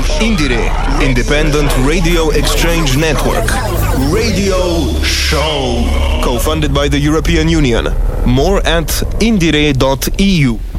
Indire, Independent Radio Exchange Network. Radio Show. Co-funded by the European Union. More at indire.eu.